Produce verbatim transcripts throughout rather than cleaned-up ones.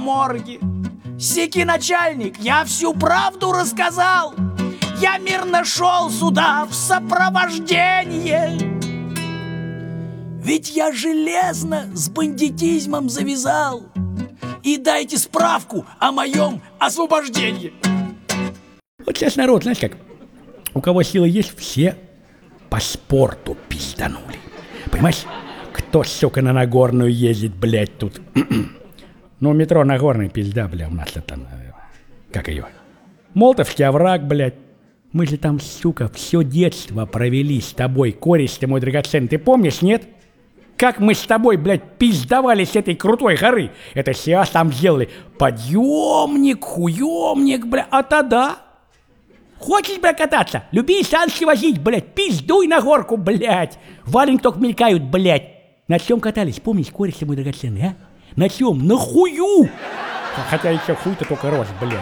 морге. Секи начальник, я всю правду рассказал. Я мирно шел сюда в сопровождение. Ведь я железно с бандитизмом завязал. И дайте справку о моем освобождении. Вот сейчас народ, знаешь как, у кого силы есть, все по спорту пизданули. Понимаешь, кто, сука, на Нагорную ездит, блядь, тут? Ну, метро Нагорный, пизда, бля, у нас это, как ее? Молотовский овраг, блядь. Мы же там, сука, все детство провели с тобой, кореш ты мой драгоценный, ты помнишь, нет? Как мы с тобой, блядь, пиздовали с этой крутой горы. Это сейчас там сделали подъемник, хуемник, бля, а тогда... Хочешь, бля, кататься? Люби санки возить, блядь, пиздуй на горку, блядь. Валенки только мелькают, блядь. На чем катались, помнишь, кореш ты мой драгоценный, а? На чем? На хую! Хотя еще хуй-то только рос, блядь.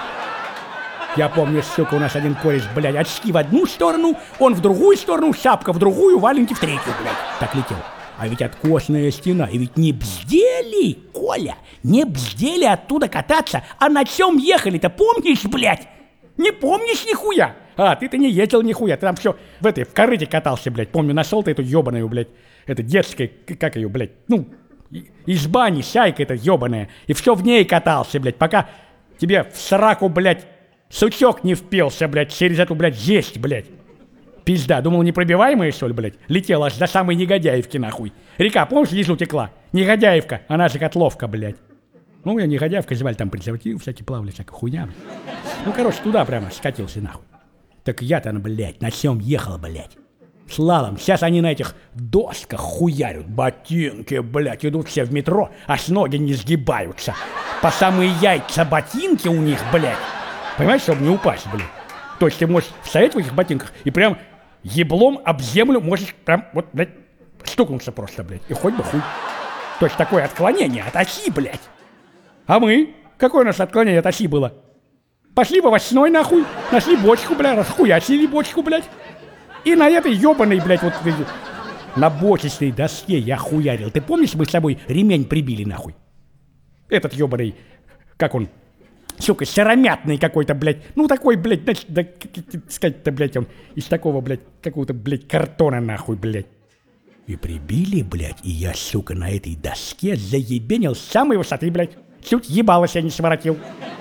Я помню, сука, у нас один кореш, блядь, очки в одну сторону, он в другую сторону, шапка в другую, валенки в третью, блядь. Так летел. А ведь откосная стена, и ведь не бздели, Коля, не бздели оттуда кататься, а на чем ехали-то, помнишь, блядь? Не помнишь нихуя? А, ты-то не ездил нихуя, ты там все в этой, в корыте катался, блядь. Помню, нашел ты эту ебаную, блядь, это детская, как ее, блядь, ну, из бани, сяйка эта ебаная, и все в ней катался, блядь, пока тебе в сраку, блядь, сучок не впился, блядь, через эту, блядь, жесть, блядь. Пизда, думал, непробиваемая, что ли, блядь? Летела аж до самой Негодяевки, нахуй. Река, помнишь, внизу текла? Негодяевка, она же Котловка, блядь. Ну, я Негодяевка звали, там презервативы всякие плавали, всякая хуйня. Ну, короче, туда прямо скатился, нахуй. Так я-то, блядь, на чем ехал, блядь? Слалом. Сейчас они на этих досках хуярят. Ботинки, блядь, идут все в метро, аж ноги не сгибаются. По самые яйца ботинки у них, блядь. Понимаешь, чтобы не упасть, блядь. То есть ты можешь стоять в этих ботинках и прям еблом об землю можешь прям вот, блядь, стукнуться просто, блядь. И хоть бы хуй. То есть такое отклонение от оси, блядь. А мы? Какое у нас отклонение от оси было? Пошли в овощной, нахуй, нашли бочку, блядь, расхуячили бочку, блядь. И на этой ебаной, блядь, вот на бочечной доске я хуярил. Ты помнишь, мы с тобой ремень прибили, нахуй? Этот ебаный, как он, сука, сыромятный какой-то, блядь. Ну, такой, блядь, значит, да, сказать-то, блядь, он из такого, блядь, какого-то, блядь, картона, нахуй, блядь. И прибили, блядь, и я, сука, на этой доске заебенил с самой высоты, блядь. Чуть ебало себя не своротил.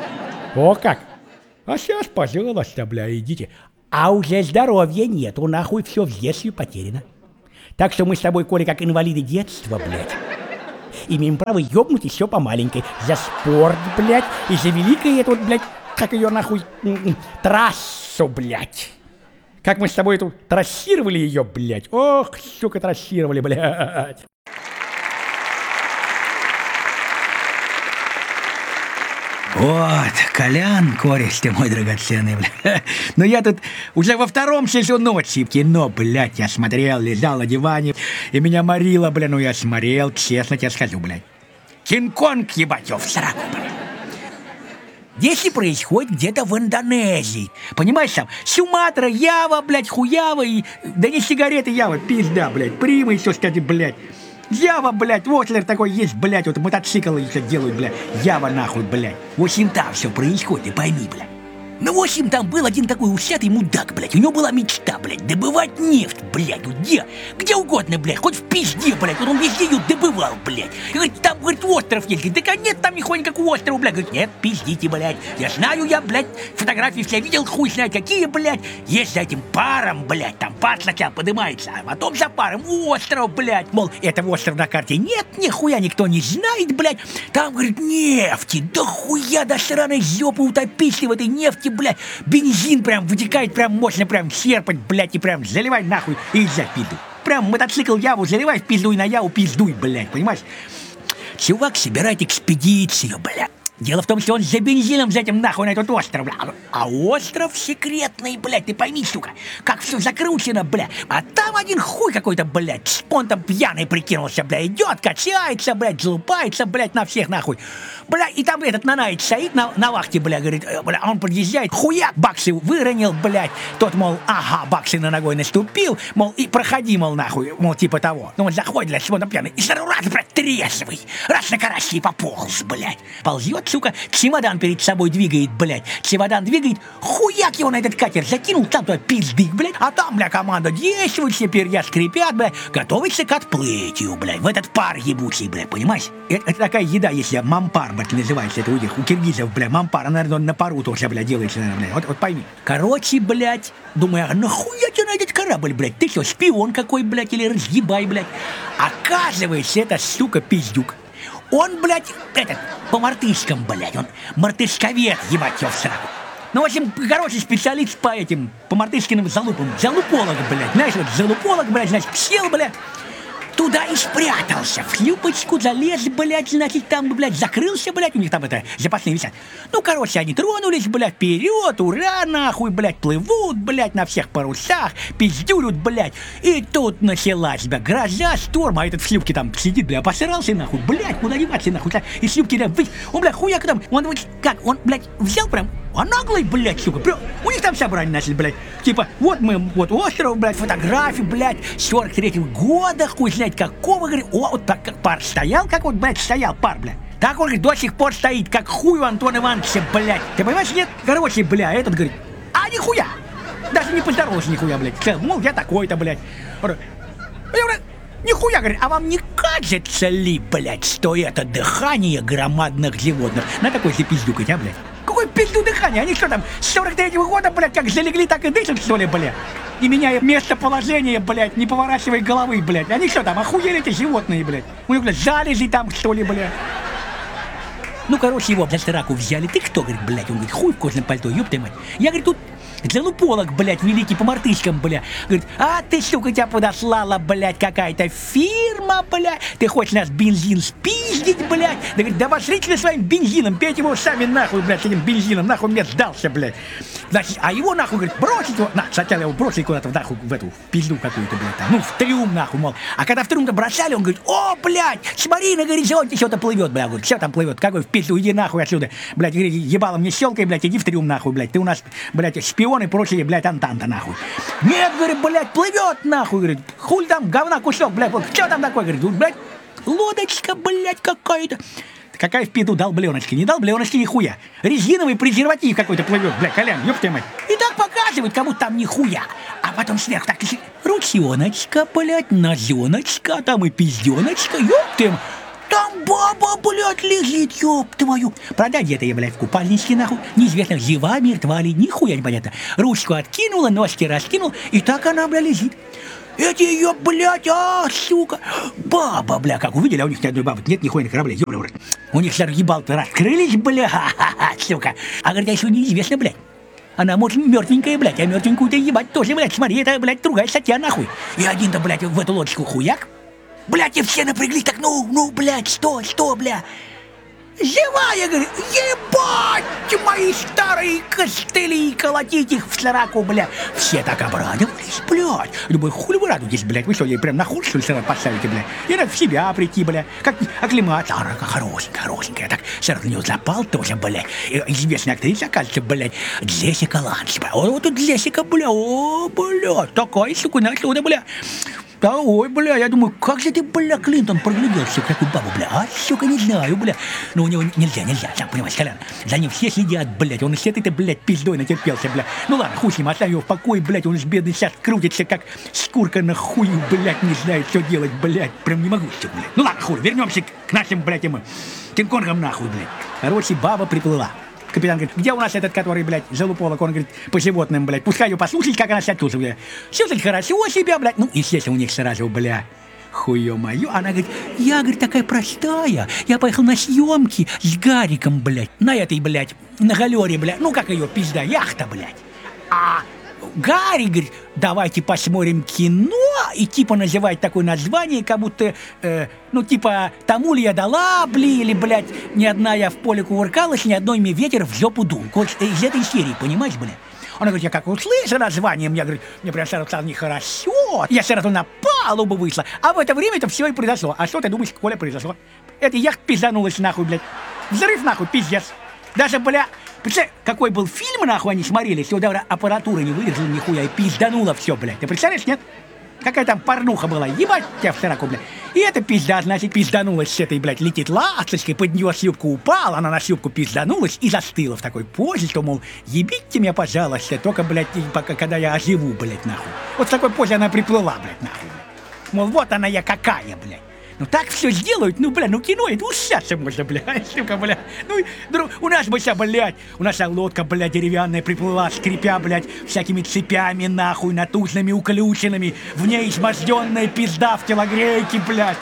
О, как! А сейчас, пожалуйста, бля, идите. А уже здоровья нету, нахуй, все в детстве потеряно. Так что мы с тобой, Коля, как инвалиды детства, блядь, имеем право ёбнуть еще по маленькой. За спорт, блядь, и за великое это вот, блядь, как ее нахуй, трассу, блядь. Как мы с тобой эту трассировали ее, блядь. Ох, сука, трассировали, блядь. Вот, Колян, кореш ты мой драгоценный, бля. Но я тут уже во втором часу ночи кино, блядь, я смотрел, лежал на диване, и меня морило, бля, ну я смотрел, честно тебе скажу, блядь. Кинг-Конг, ебать, его в сраку, блядь. Действие происходит где-то в Индонезии. Понимаешь, там Суматра, Ява, блядь, хуява и... Да не сигареты Ява, пизда, блядь, Прима еще, кстати, блядь. Ява, блядь, Вотлер такой есть, блядь, вот мотоциклы еще делают, блядь. Ява нахуй, блядь. В общем, там все происходит, пойми, блядь. Ну, в общем, там был один такой усатый мудак, блядь. У него была мечта, блядь, добывать нефть, блядь. Вот где? Где угодно, блядь, хоть в пизде, блядь. Вот он везде ее добывал, блядь. И говорит, там, говорит, остров есть. Говорит, да нет там нихуя никакого острова, блядь. Говорит, нет, пиздите, блядь. Я знаю, я, блядь, фотографии все видел, хуй знает какие, блядь. Есть за этим паром, блядь, там пар сначала поднимается, а потом за паром остров, блядь. Мол, этого острова на карте нет, нихуя никто не знает, блядь. Там, говорит, нефти, да хуя до сраной жопы утопись в этой нефти, блядь. Бензин прям вытекает, прям мощно, прям черпать, блядь, и прям заливай нахуй и езжай в пизду. Прям мотоцикл Яву заливай в пизду и на Яву пиздуй, блядь, понимаешь? Чувак собирает экспедицию, блядь. Дело в том, что он за бензином за этим нахуй на этот остров, бля. А остров секретный, блядь, ты пойми, сука, как все закручено, бля. А там один хуй какой-то, блядь, он там пьяный прикинулся, бля, идет, качается, блядь, залупается, блядь, на всех нахуй. Бля, и там этот Нанаич стоит на, на вахте, бля, говорит, э, бля, он подъезжает, хуяк, баксы выронил, блядь. Тот, мол, ага, баксы на ногой наступил, мол, и проходи, мол, нахуй, мол, типа того. Ну, он заходит, блядь, он там пьяный, и сразу раз, блядь, трезвый, раз на карасе и пополз, блядь. Ползет, сука, чемодан перед собой двигает, блядь. Чемодан двигает, хуяк его на этот катер закинул, там туда пиздык, блядь. А там, бля, команда действует, все перья скрипят, блядь, готовится к отплытию, блядь, в этот пар ебучий, блядь, понимаешь? Это, это такая еда, если мампар, блядь, называется, это у них, у киргизов, блядь, мампар, наверное, он на пару тоже, блядь, делается, наверное, блядь. Вот, вот пойми. Короче, блядь, думаю, а нахуя тебе на этот корабль, блядь? Ты что, шпион какой, блядь, или разъебай, блядь? Оказывается, это, сука, пиздюк. Он, блядь, этот, по мартышкам, блядь, он мартышковед, ебать его в сраку. Ну, в общем, короче, специалист по этим, по мартышкиным залупам, залуполог, блядь, знаешь, вот залуполог, блядь, значит, сел, блядь, туда и спрятался, в шлюпочку залез, блядь, значит, там, блядь, закрылся, блядь, у них там это, запасные висят. Ну, короче, они тронулись, блядь, вперед, ура, нахуй, блядь, плывут, блядь, на всех парусах, пиздюрят, блядь. И тут началась, блядь, гроза, шторм, а этот в шлюпке там сидит, блядь, посрался, нахуй, блядь, куда деваться, нахуй, и шлюпки, да, он, блядь, хуяк там, он, как, он, блядь, взял прям, а наглый, блядь, сука, прям, у них там собрание начали, блядь, типа, вот мы, вот остров, блядь, фотографии, блядь, сорок третьего года, хуй знает какого, говорит, о, вот так, как пар стоял, как вот, блядь, стоял пар, блядь. Так он, говорит, до сих пор стоит, как хуй у Антона Ивановича, блядь. Ты понимаешь, нет? Короче, бля, этот говорит, а нихуя, даже не поздоровался нихуя, блядь. Мол, я такой-то, блядь. Я говорю, нихуя, говорит, а вам не кажется ли, блядь, что это дыхание громадных животных? На такой же пиздюкать, а, блядь? Какое пизду дыхание? Они что там, с сорок третьего года, блядь, как залегли, так и дышат, что ли, блядь? Не меняя местоположение, блядь, не поворачивая головы, блядь. Они что там, охуели эти животные, блядь? У них, блядь, залежи там, что ли, блядь? Ну, короче, его за сраку взяли. Ты кто, говорит, блядь? Он говорит, хуй в кожаном пальто, ёб ты мать. Я, говорит, тут залуполог, блядь, великий по мартышкам, блядь. Говорит, а ты, сука, тебя подослала, блядь, какая-то фирма, блядь. Ты хочешь нас бензин спиздить, блядь. Да, говорит, да пошлите вы своим бензином, пейте его сами нахуй, блядь, с этим бензином, нахуй мне сдался, блядь. Значит, а его, нахуй, говорит, бросить его, на, сначала его бросили куда-то, нахуй, в эту, в пизду какую-то, блядь, там, ну, в трюм, нахуй, мол. А когда в трюм-то бросали, он говорит, о, блядь, смотри, на горизонте что-то плывет, блядь. Говорит, что там плывет, какой в пизду, иди нахуй отсюда, блядь, говорит, ебало мне щелкай, блядь, иди в трюм, нахуй, блядь, ты у нас, блядь, шпион и прочие, блядь, антанта, нахуй. Нет, говорит, блядь, плывет, нахуй, говорит, хуй там, говна кусок, блядь, что там такое, говорит, блядь, лодочка, блядь, какая-то. Какая в пизду долбленочки? Не долбленочки, нихуя. Резиновый презерватив какой-то плывет, блядь, Колян, ёб твою мать. И так показывают, как будто там нихуя. А потом сверху так, ручоночка, блядь, нозеночка, там и пизденочка, ёб ты мать. Там баба, блядь, лежит, ёб твою. Правда, где-то я, блядь, в купальничке, нахуй. Неизвестно, жива, мертва ли, нихуя непонятно. Ручку откинула, ножки раскинул, и так она, блядь, лежит. Эти ее, блядь, а, сука, баба, бля, как увидели, а у них ни одной бабы нет, нихуя на корабле, ёбля, блядь. У них сразу ебал-то раскрылись, бля, ха-ха-ха, сука. А говорит, а еще неизвестно, блядь. Она, может, мертвенькая, блядь, а мертвенькую-то ебать тоже, блядь, смотри, это, блядь, другая статья, нахуй. И один-то, блядь, в эту лодочку хуяк. Блядь, и все напряглись так, ну, ну, блядь, что, что, бля. Живая, говорит, ебать, мои старые костыли, колотить их в сраку, бля. Все так обрадовались, блядь. Любой хуй вы радуетесь, блядь. Вы что, ей прям на хуй, что ли, сразу поставите, бля? И надо в себя прийти, бля. Как оклематься. А, хорошенькая, хорошенькая. Так, сразу на него запал тоже, блядь. Известная актриса, оказывается, блядь, Джессика Ланч, бля. О, вот тут Джессика, бля, о, блядь, такая, сука, оттуда, бля. Да, ой, бля, я думаю, как же ты, бля, Клинтон прогляделся в такую бабу, бля, а, сука, не знаю, бля. Но у него нельзя, нельзя, сам понимаешь, Колян, за ним все следят, блядь, он с этой-то, блядь, пиздой натерпелся, бля. Ну ладно, хуй с ним, оставь его в покое, блядь, он ж бедный сейчас крутится, как шкурка на хую, блядь, не знает, что делать, блядь, прям не могу, что, блядь. Ну ладно, хуй, вернемся к нашим, блядь, ему Кинг-Конгам, нахуй, блядь. Короче, баба приплыла. Капитан говорит, где у нас этот, который, блядь, залуполок, он говорит, по животным, блядь, пускай ее послушать, как она себя тут, блядь. Все, блядь, хорошо себя, блядь. Ну, естественно, у них сразу, бля, хуё моё. Она говорит, я, говорит, такая простая, я поехал на съемки с Гариком, блядь, на этой, блядь, на галере, блядь, ну, как ее, пизда, яхта, блядь. А Гарри, говорит, давайте посмотрим кино, и типа называет такое название, как будто, э, ну типа, тому ли я дала, бли, или, блядь, ни одна я в поле кувыркалась, ни одной мне ветер в жопу дул. Вот из этой серии, понимаешь, блядь? Она говорит, я как услышала название, мне, говорит, мне прям сразу стало нехорошо, я сразу на палубу вышла, а в это время это все и произошло. А что ты думаешь, Коля, произошло? Это яхта пизданулась нахуй, блядь. Взрыв нахуй, пиздец. Даже, бля, представляешь, какой был фильм, нахуй, они смотрели, все, даже аппаратура не выдержала нихуя и пизданула все, блядь. Ты представляешь, нет? Какая там порнуха была, ебать тебя в сороку, блядь. И эта пизда, значит, пизданулась с этой, блядь, летит ласточкой, под нее шлюпка упала, она на шлюпку пизданулась и застыла в такой позе, что, мол, ебите меня, пожалуйста, только, блядь, пока, когда я оживу, блядь, нахуй. Вот в такой позе она приплыла, блядь, нахуй. Мол, вот она я какая, блядь. Ну так все сделают, ну, бля, ну кино, это усяться можно, бля, сука, бля. Ну, друг, у нас бы вся, блядь, у нас вся лодка, бля, деревянная приплыла, скрипя, блядь, всякими цепями, нахуй, натужными уключенными, в ней изможденная пизда в телогрейке, блядь.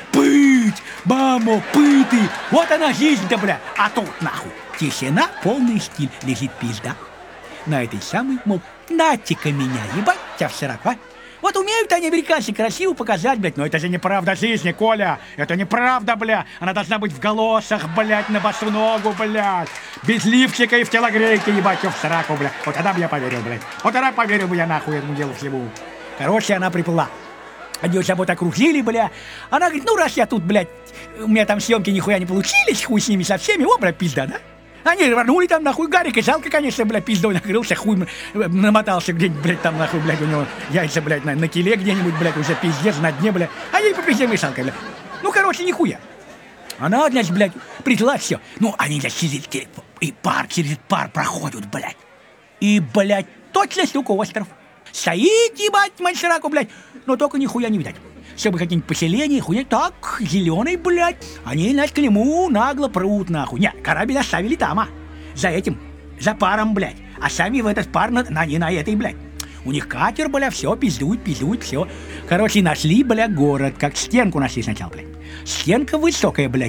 Пыть, мамо, пыты, вот она жизнь-то, бля. А тут, нахуй, тишина, полный стиль, лежит пизда. На этой самой, мол, нате-ка меня, ебать тебя в сорок, а? Вот умеют они, американцы, красиво показать, блядь, но это же неправда жизни, Коля. Это неправда, бля. Она должна быть в галошах, блядь, на босу ногу, блядь. Без лифчика и в телогрейке, ебать, в сраку, блядь. Вот тогда бы я поверил, блядь. Вот тогда поверил бы я нахуй этому делу всему. Короче, она приплыла. Они вот собой окружили, бля. Она говорит, ну раз я тут, блядь, у меня там съемки нихуя не получились, хуй с ними со всеми, о, блядь, пизда, да? Они рванули там, нахуй, Гарика, жалко, конечно, блядь, пиздой накрылся, хуй намотался где-нибудь, блядь, там, нахуй, блядь, у него яйца, блядь, на, на киле где-нибудь, блядь, уже пиздец, на дне, блядь, а ей по пизде мешалкой, блядь. Ну, короче, нихуя. Она, значит, блядь, приплыла, все. Ну, они, блядь, через, и пар, через пар проходят, блядь. И, блядь, точно, сука, остров. Стоит, ебать, мать сраку, блядь, но только нихуя не видать. Чтобы какие-нибудь поселения, хуйня, так, зеленый, блядь. Они, значит, к нему нагло прут, нахуй. Нет, корабль оставили там, а. За этим, за паром, блядь. А сами в этот пар, на, на, не на этой, блядь. У них катер, бля, все, пиздует, пиздует, все. Короче, нашли, бля, город, как стенку нашли сначала, блядь. Стенка высокая, блядь.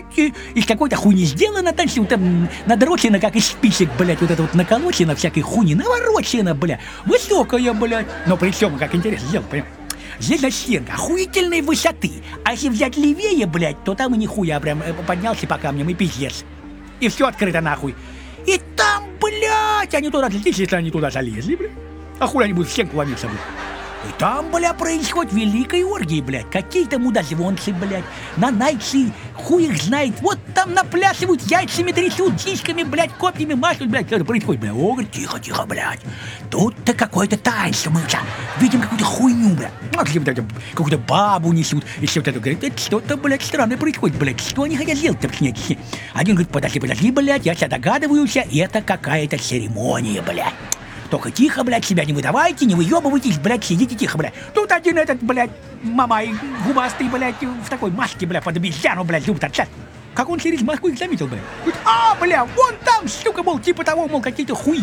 Из какой-то хуйни сделана, там все там надрочено, как из спичек, блядь, вот это вот наколочено, всякой хуйни, наворочено, бля. Высокая, блядь. Но при всем, как интересно сделано, понимаешь? Здесь, значит, стенка охуительной высоты. А если взять левее, блядь, то там и нихуя прям поднялся по камням и пиздец. И все открыто нахуй. И там, блядь, они туда залезли, если они туда залезли, блядь. А хуй они будут в стенку ломиться, блядь. И там, бля, происходит великая оргия, блядь. Какие-то мудозвонцы, блядь, нанайцы, хуй их знает. Вот там наплясывают, яйцами трясут, сиськами, блядь, копьями машут, блядь. Что это происходит, блядь? О, говорит, тихо, тихо, блядь. Тут-то какое-то таинство мы сейчас видим какую-то хуйню, блядь. Какую-то бабу несут. И все вот это, говорит, это что-то, блядь, странное происходит, блядь. Что они хотят сделать-то, снять? Один говорит, подожди, подожди, блядь, я себя догадываюсь, это какая-то церемония, блядь. Только тихо, блядь, себя не выдавайте, не выебывайтесь, блядь, сидите тихо, блядь. Тут один этот, блядь, мамай, губастый, блядь, в такой маске, блядь, под обезьяну, блядь, любит отчать. Как он через маску их заметил, блядь. Говорит, а, бля, вон там, сука, мол, типа того, мол, какие-то хуи.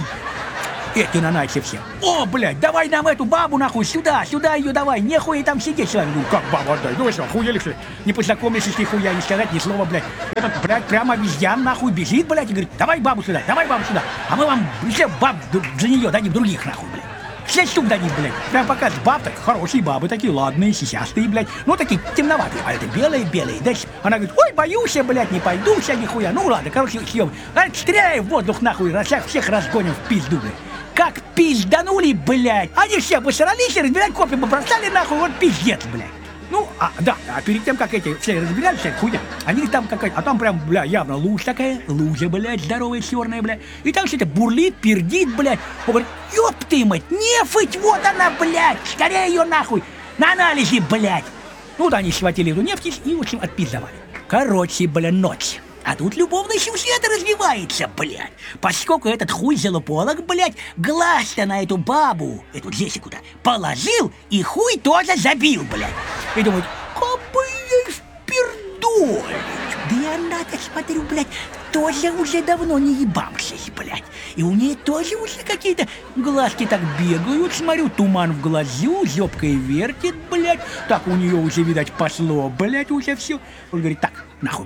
Эти нанайцы все. О, блядь, давай нам эту бабу, нахуй, сюда, сюда ее давай, нехуй там сидеть с вами. Ну, как бабу отдай? Ну, вы что, хуели, что ли? Не познакомились, ни хуя, не сказать ни слова, блядь. Этот, блядь, прямо обезьян, нахуй, бежит, блядь, и говорит, давай бабу сюда, давай бабу сюда. А мы вам все баб за нее дадим других, нахуй, блядь. Шесть штук дадим, блядь. Прям показывает баб, так хорошие бабы, такие ладные, сисястые, блядь. Ну, такие темноватые, а это белые-белые. Дальше она говорит, ой, боюсь я, блядь, не пойду, вся нихуя. Ну, ладно, короче, съем. А, стреляй в воздух, нахуй, всех, всех разгоним в пизду, блядь. Как пизданули, блядь. Они все посрались и разбирать копья побросали, нахуй, вот пиздец, блядь. Ну, а, да, а перед тем, как эти все разбирали, вся хуйня, они там какая-то, а там прям, бля, явно лужа такая, лужа, блядь, здоровая, черная, блядь. И там все это бурлит, пердит, блядь. Он говорит, ёб ты, мать, нефть, вот она, блядь, скорее ее нахуй, на анализе, блядь. Ну, да, они схватили эту нефть и, в общем, отпиздовали. Короче, бля, ночь. А тут любовный сюжет развивается, блядь. Поскольку этот хуй залуполок, блядь, глаз-то на эту бабу, эту Джессику-то, положил и хуй тоже забил, блядь. И думают, кабы ей впердолить. Да и она-то, смотрю, блядь, тоже уже давно не ебамшись, блядь. И у нее тоже уже какие-то глазки так бегают, смотрю, туман в глазу, зёбкой вертит, блядь. Так у нее уже, видать, пошло, блядь, уже все. Он говорит, так, нахуй, блядь.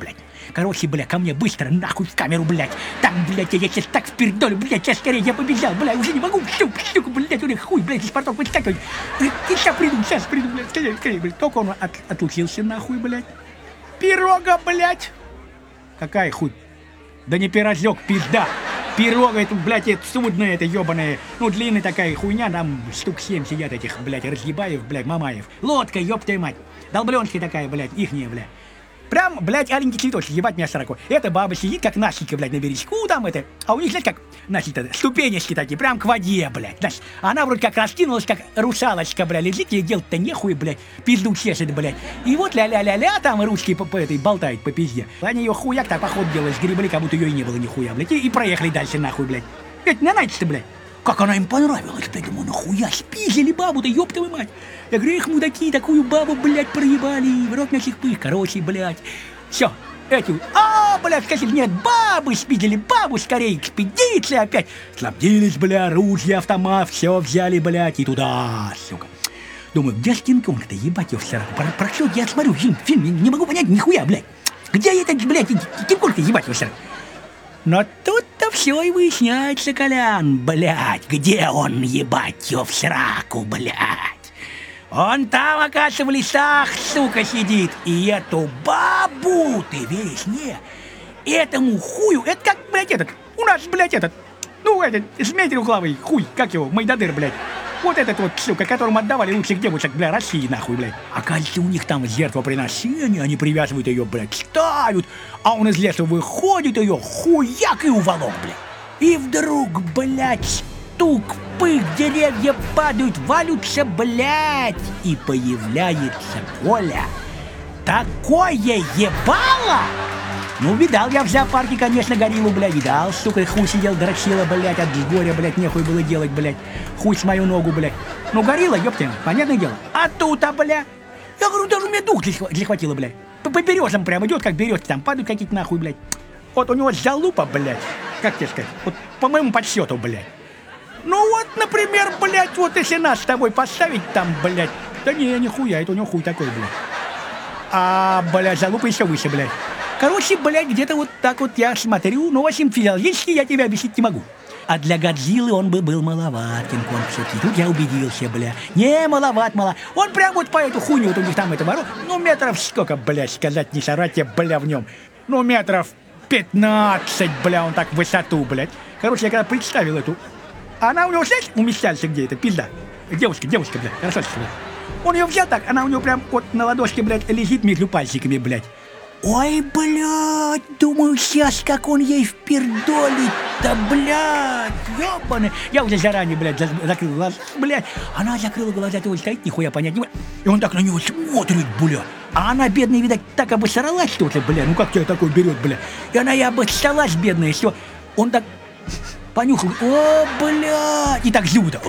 Короче, бля, ко мне быстро, нахуй в камеру, блядь. Там, блядь, я сейчас так впердолю, блядь, сейчас скорее я побежал, бля, уже не могу, сука, сука, блядь, у них хуй, блядь, из портов выскакивать. Сейчас приду, сейчас приду, блядь, скорее, скорее, блядь. Только он от, отлучился, нахуй, блядь. Пирога, блядь. Какая хуй? Да не пирожок, пизда. Пирога, это, блядь, это судное, это ебаное. Ну, длинная такая хуйня, там штук семь сидят этих, блядь, разъебаев, блядь, мамаев. Лодка, ёб твою мать. Долбленки такая, блядь, ихняя, блядь. Прям, блядь, аленький цветочек, ебать меня сороку. Эта баба сидит, как Настенька, блядь, на бережку там это. А у них, знаешь, как, значит, ступенечки такие, прям к воде, блядь. Значит, она вроде как раскинулась, как русалочка, блядь, лежит, ей делать-то нехуй, блядь, пизду чешет, блядь. И вот ля-ля-ля-ля, там ручки по, по этой болтают по пизде. Они ее хуяк так поход делали, сгребли, как будто ее и не было нихуя, блядь. И, и проехали дальше, нахуй, блядь. Ведь на ночь-то, блядь. Как она им понравилась, блядь, думаю, нахуя спиздили бабу-то, ёб твою мать. Я говорю, их мудаки такую бабу, блядь, проебали, в рот на сих пых, короче, блядь. Все, эти, а, блядь, сказали, нет, бабы спиздили, бабу скорее, экспедиции опять. Снабдились, бля, ружья, автомат, все взяли, блядь, и туда, сука. Думаю, где ж Кинг-Конг-то, ебать его в сраку. Про, про что я смотрю фильм, фильм, не, не могу понять нихуя, блядь. Где этот, блядь, Кинг-Конг-то, ебать его в сраку. Но тут-то все и выясняется, Колян, блядь, где он, ебать его в сраку, блядь. Он там, оказывается, в лесах, сука, сидит. И эту бабу, ты веришь, не? Этому хую, это как, блядь, этот, у нас, блядь, этот, ну, этот, змей трехглавый хуй, как его, Майдадыр, блядь. Вот этот вот, сука, которому отдавали лучших девушек, бля, России, нахуй, блядь. Оказывается, у них там жертвоприношение, они привязывают ее, блядь, ставят, а он из леса выходит, ее хуяк и уволок, блядь. И вдруг, блядь, стук, пых, деревья падают, валются, блядь, и появляется Коля. Такое ебало! Ну, видал я в зоопарке, конечно, гориллу, блядь, видал, сука, хуй сидел, дрочила, блядь, от горя, блядь, нехуй было делать, блядь, хуй с мою ногу, блядь. Ну, горилла, ёптя, понятное дело. А тут-то, блядь, я говорю, даже у меня дух захватило, блядь. По березам прям идет, как березки, там падают какие-то нахуй, блядь. Вот у него залупа, блядь, как тебе сказать, вот по моему подсчету, блядь. Ну вот, например, блядь, вот если нас с тобой поставить там, блядь, да не, нихуя, это у него хуй такой, блядь. А, блядь, залупа еще выше, блядь. Короче, блядь, где-то вот так вот я смотрю, но, в общем, физиологически я тебе объяснить не могу. А для Годзиллы он бы был маловат, Кинг-Конг все-таки. Тут я убедился, бля. Не, маловат, мало. Он прям вот по эту хуйню, вот у них там это ворот. Ну, метров сколько, блядь, сказать не соврать тебе, бля, в нем. Ну, метров пятнадцать, бля, он так в высоту, блядь. Короче, я когда представил эту... Она у него, знаешь, умещается где это, пизда. Девушка, девушка, блядь, красавица, блядь. Он ее взял так, она у него прям вот на ладошке, блядь, лежит между пальчиками, блядь. Ой, блядь, думаю, сейчас как он ей впердолит-то, блядь, ёбаный. Я уже заранее, блядь, закрыл глаза, блядь. Она закрыла глаза, ты вот стоит, нихуя понять не может. И он так на него смотрит, блядь. А она, бедная, видать, так обосралась что-то, блядь. Ну как тебя такой берет, блядь. И она и обоссалась, бедная, все. Он так понюхал, о, блядь, и так зубы-то,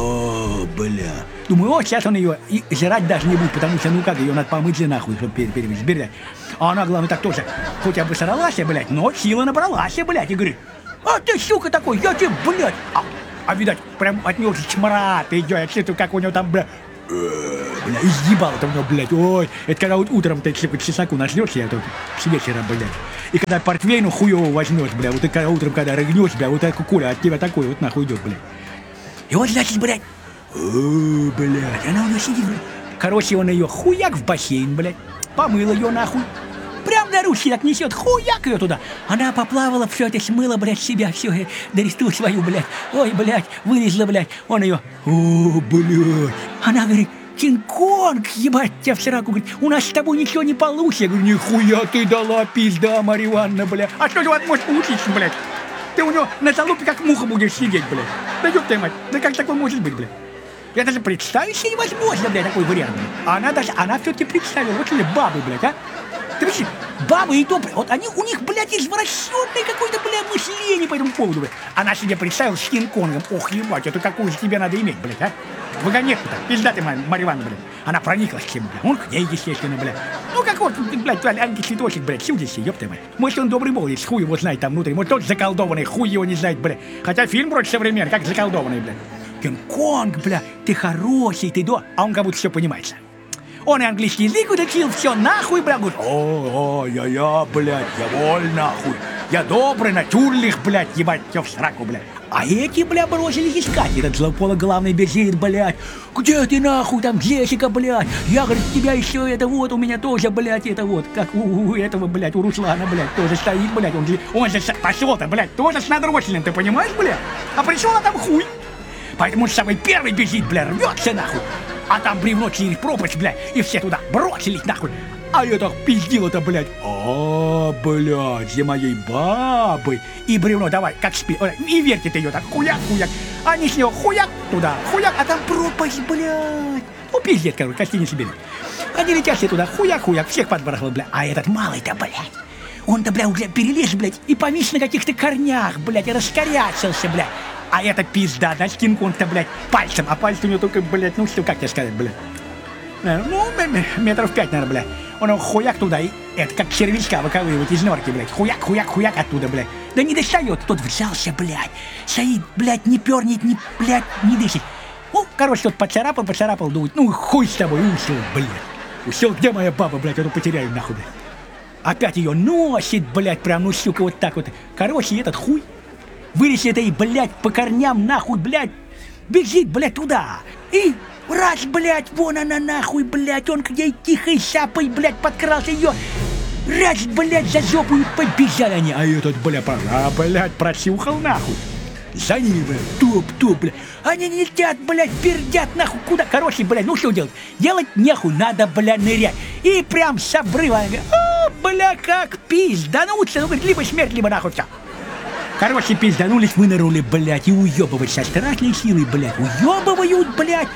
о, блядь. Думаю, о, сейчас он ее и жрать даже не будет, потому что, ну как, ее надо помыть же нахуй, чтобы перевести, блядь. А она, главное, так тоже, хоть обосралась, блядь, но сила набралась, блядь, и говорит, а ты, сука, такой, я тебе, блядь. А, а видать, прям от него чмрат идет, я чувствую, как у него там, блядь, бля, изъебало-то у него, блядь, ой. Это когда вот утром ты, сука, чесаку начнешь, я тут с вечера, блядь. И когда портвейну хуёво возьмешь, бля, вот ты когда утром, когда рыгнешь, бля, вот такой куля от тебя такой вот нахуй идет, блядь. И вот, значит, блядь, о, блядь, она у него сидит, блядь. Короче, он ее хуяк в бассейн, блядь, помыл ее нахуй. Прям на ручки так несет, хуяк ее туда. Она поплавала, все это смыла, блядь, себя, все, доресту свою, блядь. Ой, блядь, вылезла, блядь. Он ее, о, блядь. Она говорит, Кинг-Конг, ебать тебя в сраку, говорит, у нас с тобой ничего не получится. Я говорю, нихуя ты дала, пизда, Марья Ивановна, блядь. А что же у вас может получиться, блядь? Ты у него на залупе как муха будешь сидеть, блядь. Да ёб твою мать, да как такое может быть, блядь? Я даже представить себе невозможно, блядь, такой вариант, блядь. А она даже, она все-таки представила, вот ли бабы, блядь, а? Ты видишь, бабы и то, вот они, у них, блядь, извращенное какое-то, блядь, мышление по этому поводу, блядь. Она себе представила с Кинг-Конгом, ох, ебать, это какую же тебе надо иметь, блядь, а? Вагонетку-то, пизда ты, Марья Ивановна, блядь. Она прониклась к чему, блядь, он к ней, естественно, блядь. Ну, как вот, блядь, аленький цветочек, блядь, чудище, ёб твою мать. Может, он добрый бог, если хуй его знает там внутри, может, тот заколдованный, хуй его не знает, блядь. Хотя фильм вроде современный, как заколдованный, блядь. Кинг-Конг, бля, ты хороший, ты до... А он как будто все понимается. Он и английский язык учил, все нахуй, бля, говорит, о, о, я, я, блядь, я воль нахуй, я добрый, натюрлих, блядь, ебать, все в сраку, блядь. А эти, бля, бросились искать, этот злопологлавный бежит, блядь, где ты нахуй, там, Джессика, блядь, я, говорит, тебя еще, это вот, у меня тоже, блядь, это вот, как у, у этого, блядь, у Руслана, блядь, тоже стоит, блядь, он же, он же пошел-то, блядь, тоже с надроченным, ты понимаешь, блядь, а пришел, а там хуй. Поэтому он самый первый бежит, бля, рвется нахуй. А там бревно через пропасть, бля, и все туда бросились нахуй. А я так пиздил-то, блядь. А, блядь, за моей бабой. И бревно давай, как спи, и вертит ее так, хуяк-хуяк. Они с него хуяк туда, хуяк, а там пропасть, блядь. Ну, пиздец, короче, кости не себе. Они летят все туда, хуяк-хуяк, всех подбрахал, бля. А этот малый-то, блядь, он-то, бля, уже перелез, блядь, и повис на каких-то корнях, блядь, и раскорячился, блядь. А это пизда, да, Кинг-Конг-то, блядь, пальцем, а пальцы у него только, блядь, ну что, как тебе сказать, блядь, ну, метров пять, наверное, блядь, он его хуяк туда, и это как червячка выковыривать из норки, блядь, хуяк, хуяк, хуяк оттуда, блядь, да не достает, тот взялся, блядь, стоит, блядь, не пернет, не, блядь, не дышит, ну, короче, тот поцарапал, поцарапал, думает, ну, хуй с тобой, ушел, блядь, ушел, где моя баба, блядь, я тут потеряю, нахуй, блядь, опять ее носит, блядь, прям, ну, сука, вот так вот, короче, этот хуй, вылез этой, блядь, по корням, нахуй, блядь, бежит, блядь, туда. И раз, блядь, вон она, нахуй, блядь, он к ней тихой шапой, блядь, подкрался ее. Раз, блядь, за жопу и побежали они. А этот, блядь, а, блядь, просюхал, нахуй. За ними, блядь, топ-топ, блядь. Они летят, блядь, пердят, нахуй, куда? Короче, блядь, ну что делать? Делать нехуй, надо, блядь, нырять. И прям с обрыва, а, бля, как пиздануться, ну, говорит, либо смерть, либо нахуй все. Короче, пизданулись, вынырнули, блядь, и уебывать со страшной силой, блядь, уебывают, блядь.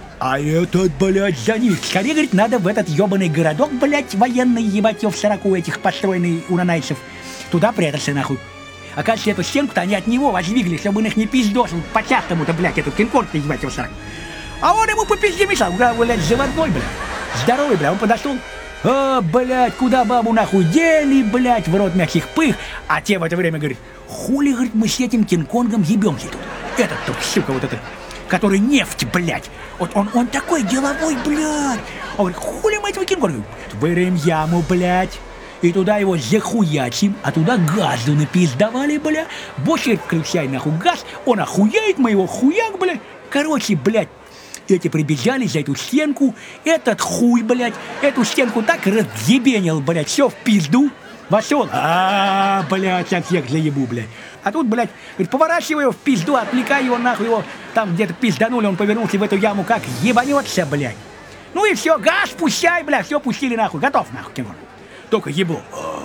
А этот, блядь, за них. Скорее, говорит, надо в этот ебаный городок, блядь, военный, ебать, в сороку этих построенный у нанайцев. Туда прятаться, нахуй. Оказывается, эту стенку-то они от него воздвигли, чтобы он их не пиздосил по-частому-то, блядь, этот Кинг-Конг, ебать, в сороку. А он ему по пизде мешал, блядь, заводной, блядь. Здоровый, блядь, он подошел. А, блядь, куда бабу нахуй дели, блядь, в рот мягких пых. А те в это время говорят, хули, говорит, мы с этим Кинг-Конгом ебемся тут. Этот тут, сука, вот этот, который нефть, блядь. Вот он, он такой деловой, блядь. Он говорит, хули мы этого Кинг-Конга? Вырыем яму, блядь. И туда его захуячим, а туда газу напиздавали, бля. Больше включай нахуй газ, он охуеет, мы его хуяк, блядь. Короче, блядь. Эти прибежали за эту стенку, этот хуй, блядь, эту стенку так разъебенил, блядь, все в пизду, вошел, а, блядь, сейчас всех заебу, блядь. А тут, блядь, говорит, поворачивай его в пизду, отвлекай его, нахуй его, там где-то пизданули, он повернулся в эту яму, как ебанется, блядь. Ну и все, газ пущай, блядь, все пустили, нахуй, готов, нахуй, Кинг-Конг. Только ебу.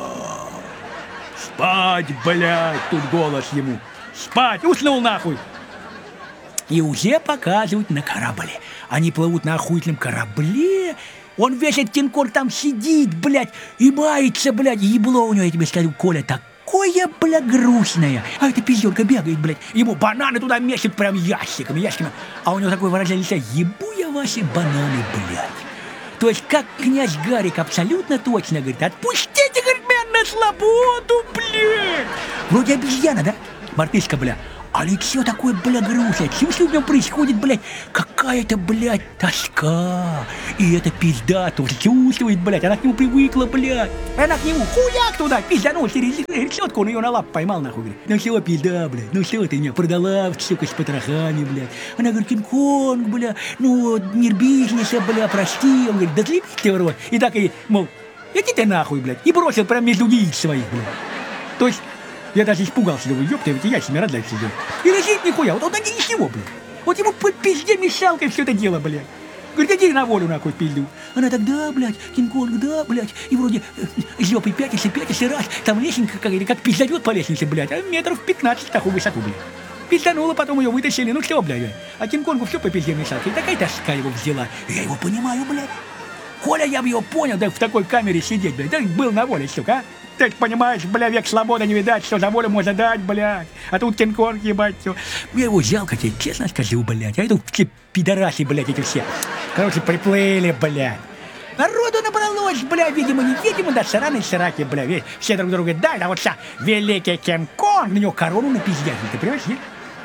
Спать, блядь, тут голос ему, спать, уснул, нахуй. И уже показывают на корабле. Они плывут на охуительном корабле. Он весь этот Кинг-Конг там сидит, блядь, и мается, блядь. Ебло у него, я тебе скажу, Коля, такое, блядь, грустное. А эта пиздёрка бегает, блядь. Ему бананы туда месят прям ящиками, ящиками. А у него такое выражение лица: ебу я ваши бананы, блядь. То есть, как князь Гарик абсолютно точно говорит: отпустите, говорит, меня на свободу, блядь. Вроде обезьяна, да? Мартышка, бля. А лицо такое, бля, грустное. Чувствую, в нем происходит, блядь, какая-то, блядь, тоска. И эта пизда тоже чувствует, блядь. Она к нему привыкла, блядь. Она к нему хуяк туда пизданул через решетку. Он ее на лапу поймал, нахуй, говорит. Ну все, пизда, блядь. Ну все, ты меня продала, сука, с потрохами, блядь. Она говорит: Кинг-Конг, бля, ну, мир бизнеса, бля, прости. Он говорит: да заебись ты в рот. И так и, мол, иди ты нахуй, блядь. И бросил прям между яиц своих, блядь. То есть... Я даже испугался, думаю, ёпта, ведь я семеро дальше сидел. И лежит нихуя, вот он один ничего, блядь. Вот ему по пизде мешалкой все это дело, блядь. Говорит, иди на волю, нахуй, пизду. Она так: да, блядь, Кинг-Конг, да, блядь. И вроде э, жопой пятится, пятится, раз. Там лестница как, или как пиздает по лестнице, блядь. А метров пятнадцать такую высоту, блядь. Пизданула, потом ее вытащили, ну что, блядь. А Кинг-Конгу все по пизде мешалкой. И такая тоска его взяла. Я его понимаю, блядь. Коля, я бы его понял, да в такой камере сидеть, блядь. Да был на воле, сука, а. Ты понимаешь, бля, век свободы не видать, что за волю можно дать, блядь. А тут Кинг-Конг, ебать, все. Мне его жалко, тебе честно скажу, блядь. А это все пидораси, блядь, эти все. Короче, приплыли, блядь. Народу набралось, бля, видимо, невидимо, да, сраные сраки, бля, ведь все друг друга дали, а вот вся великий Кинг-Конг, на него корону напиздят, ты понимаешь, нет?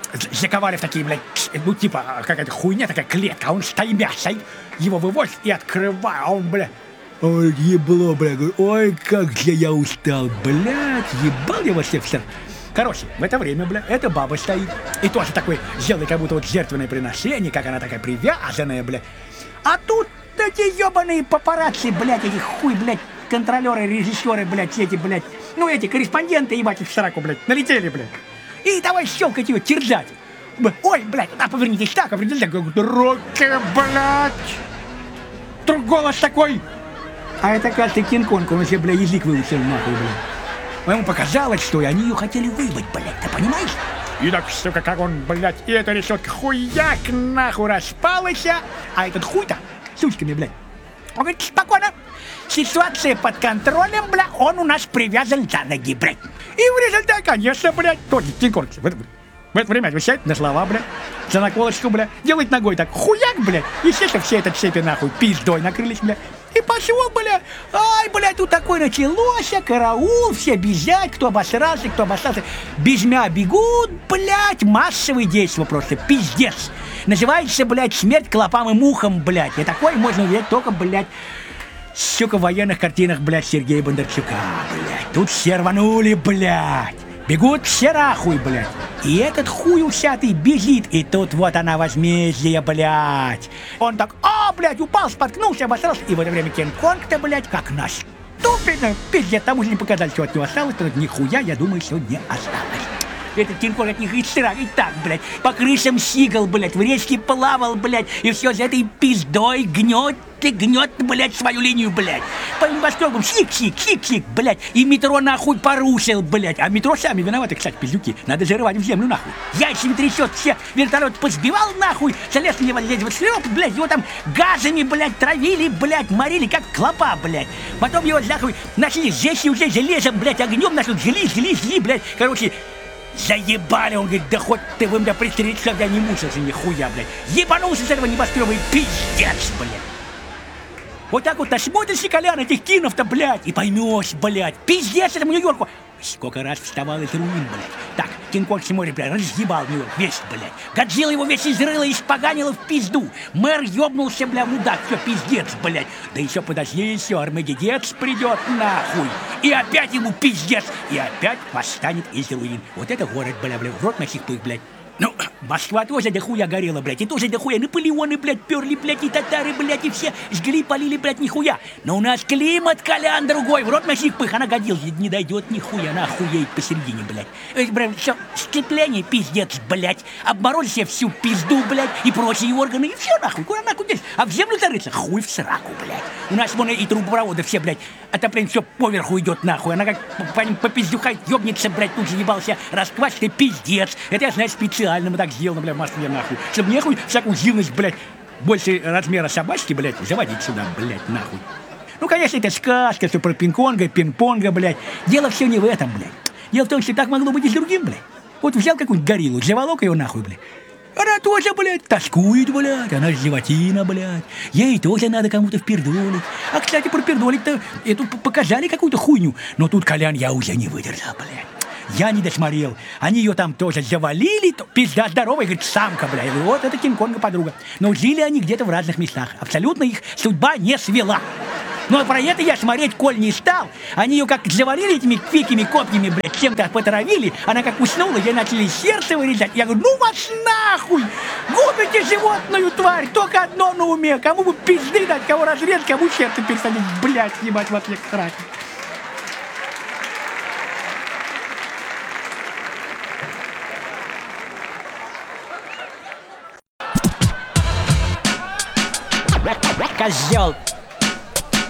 заковали в такие, блядь, ну, типа, какая-то хуйня, такая клетка, а он стоймяшей, его вывозят и открывают, а он, бля, ой, ебло, бля, говорю, ой, как же я устал, блядь, ебал я вас всех. Короче, в это время, бля, эта баба стоит, и тоже такой, делает как будто вот жертвенное приношение, как она такая привязанная, бля. А тут эти ебаные папарацци, блядь, эти хуй, блядь, контролеры, режиссеры, блядь, эти, блядь, ну эти корреспонденты, ебать, их в сраку, блядь, налетели, блядь. И давай щелкать ее, терзать. Ой, блядь, да, повернитесь так, повернитесь так, руки, блядь. Вдруг голос такой. А это, кажется, Кинг-Конг, он уже, бля, язык выучил, нахуй, бля. Ему показалось, что они ее хотели выебать, блядь, ты понимаешь? И так, сука, как он, блядь, и эта решетка хуяк нахуй распалась, а этот хуй-то с сучками, блядь. Он говорит, спокойно, ситуация под контролем, бля, он у нас привязан за ноги, блядь. И в результате, конечно, блядь, тот Кинг-Конг в это, в это время отвечает на слова, блядь, за наколочку, блядь, делает ногой так, хуяк, блядь, естественно, все этот цепи, нахуй, пиздой накрылись, блядь. И пошел, бля, ай, бля, тут такое началось, караул, все бежать, кто обосрался, кто обосрался. Бежмя бегут, блядь, массовые действия просто, пиздец. Называется, блядь, смерть клопам и мухам, блядь. И такое можно увидеть только, блядь, сука, в военных картинах, блядь, Сергея Бондарчука, блядь. Тут все рванули, блядь. Бегут все нахуй, блядь. И этот хуй усятый бежит, и тут вот она возмездие, блядь. Он так, а, блядь, упал, споткнулся, обосрался. И в это время Кинг-Конг-то, блядь, как наступит. Пиздец, тому же не показали, что от него осталось, то нихуя, я думаю, что не осталось. Этот Кинг-Конг от них и срак, и так, блядь, по крышам сигал, блядь, в речке плавал, блядь, и все за этой пиздой гнет и гнет, блядь, свою линию, блядь. По небоскребам сик-сик, сик-сик, блядь, и метро нахуй порушил, блядь. А метро сами виноваты, кстати, пиздюки, надо зарывать в землю, нахуй. Яйцами трясет, все вертолет позбивал, нахуй, залез на него, лезет в шлеп, блядь, его там газами, блядь, травили, блядь, морили, как клопа, блядь. Потом его, нахуй, нашли здесь уже железом, блядь, огнем, нашли, жили, жили, жили, блядь, короче, заебали, он говорит, да хоть ты вы меня пристрелите, чтобы я не мучился, нихуя, блядь. Ебанулся с этого небоскреба и пиздец, блядь. Вот так вот насмотришься, Колян, этих кинов-то, блядь, и поймешь, блядь, пиздец этому Нью-Йорку. Сколько раз вставал из руин, блядь. Так, Кинг-Конг смотрит, блядь, разъебал Нью-Йорк весь, блядь. Годзилла его весь изрыла и испоганила в пизду. Мэр ёбнулся, бля, мудак, все, пиздец, блядь. Да еще подожди, еще Армагеддец придет, нахуй. И опять ему пиздец. И опять восстанет из руин. Вот это город, бля, бля, в рот на сих пых, блядь. Ну, Москва тоже дохуя горела, блядь, и тоже дохуя Наполеоны, блядь, перли, блядь, и татары, блядь, и все жгли, полили, блядь, нихуя. Но у нас климат, Колян, другой, в рот на сих пых, она годилась, не дойдет нихуя, она охуеет посередине, блядь. Эх, блядь, все, сцепление, пиздец, блядь, обморозили себе всю пизду, блядь, и прочие органы, и все, нахуй, куда нахуй здесь? А в землю зарыться, хуй в сраку, блядь. У нас вон и трубопроводы все, блядь, отопление все поверху идет, нахуй, она как по ним попиздюхать ёбнется, блядь, тут же ебался, расквасит, пиздец. Это я знаю специально. Мы так сделано, бля, в Москве, нахуй. Чтобы нехуй всякую живность, блядь, больше размера собачки, блядь, заводить сюда, блядь, нахуй. Ну, конечно, это сказка, все про пинг-понга, пинг-понга, блядь. Дело все не в этом, блядь. Дело в том, что так могло быть и с другим, блядь. Вот взял какую-нибудь гориллу, заволок ее нахуй, блядь. Она тоже, блядь, тоскует, блядь, она животина, блядь. Ей тоже надо кому-то впердолить. А, кстати, про пердолить-то эту показали какую-то хуйню. Но тут, Колян, я уже не выдержал, блядь. Я не досмотрел. Они ее там тоже завалили. То, пизда здоровая, говорит, самка, бля. И вот это Кинг-Конга подруга. Но жили они где-то в разных местах. Абсолютно их судьба не свела. Но про это я смотреть, коль не стал. Они ее как завалили этими квикими копьями, блядь, чем-то потравили. Она как уснула, ей начали сердце вырезать. Я говорю, ну вас нахуй! Губите животную тварь! Только одно на уме. Кому бы пизды дать, кого разрезать, кому сердце пересадить. Блядь, ебать, вас всех срать. Козел!